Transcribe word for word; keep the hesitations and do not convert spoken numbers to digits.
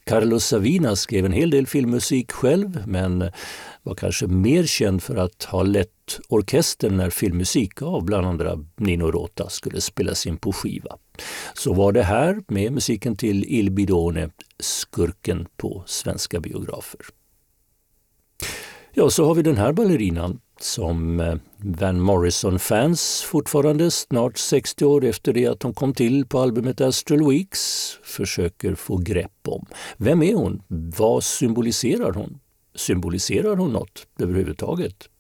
Carlos Savina skrev en hel del filmmusik själv, men var kanske mer känd för att ha lett orkestern när filmmusik av bland andra Nino Rota skulle spelas in på skiva. Så var det här med musiken till Il Bidone, skurken på svenska biografer. Ja, så har vi den här ballerinan som Van Morrison-fans fortfarande snart sextio år efter det att hon kom till på albumet Astral Weeks försöker få grepp om. Vem är hon? Vad symboliserar hon? Symboliserar hon något överhuvudtaget?